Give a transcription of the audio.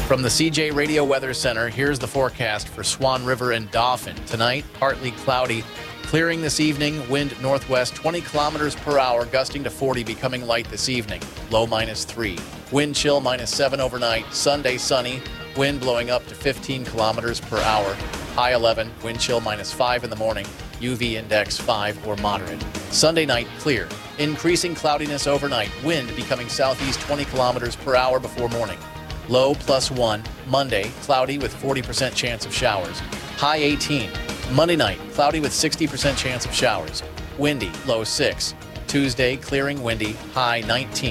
From the CJ Radio Weather Center, here's the forecast for Swan River and Dauphin. Tonight, partly cloudy, clearing this evening, wind northwest 20 kilometers per hour, gusting to 40, becoming light this evening, low -3. Wind chill -7 overnight. Sunday sunny, wind blowing up to 15 kilometers per hour, high 11, wind chill -5 in the morning, UV index 5 or moderate. Sunday night clear, increasing cloudiness overnight, wind becoming southeast 20 kilometers per hour before morning. Low +1. Monday, cloudy with 40% chance of showers. High 18. Monday night, cloudy with 60% chance of showers. Windy, low 6. Tuesday, clearing windy, high 19.